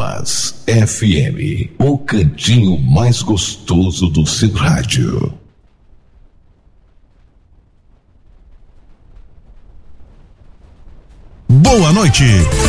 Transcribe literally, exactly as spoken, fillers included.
Paz F M, o cantinho mais gostoso do seu rádio. Boa noite.